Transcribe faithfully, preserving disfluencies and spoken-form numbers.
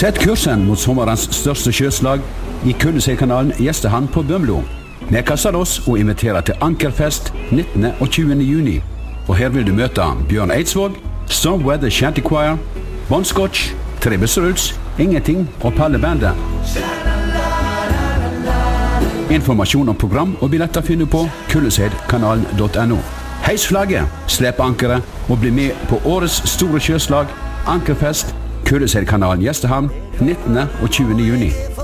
Sett kursen mot sommerens største sjøslag i Kulleseidkanalen Gjestehavn på Bømlo. Vi kaster oss og inviterer til Ankerfest nittende og tjuende juni. Og her vil du møte Bjørn Eidsvåg, Storm Weather Shanty Choir, Bon Scotch, Tre Busseruls, Ingenting og Palle Bandet. Informasjon om program og billetter finner du på kulleseidkanalen punktum no. Heis flagget, slep ankeret og bli med på årets store sjøslag, Ankerfest, Kulleseidkanalen Gjestehavn nittende og tjuende juni.